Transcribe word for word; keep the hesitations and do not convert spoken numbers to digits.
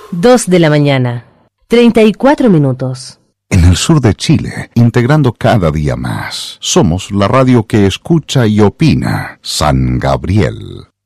Dos de la mañana, treinta y cuatro minutos. En el sur de Chile, integrando cada día más. Somos la radio que escucha y opina. San Gabriel.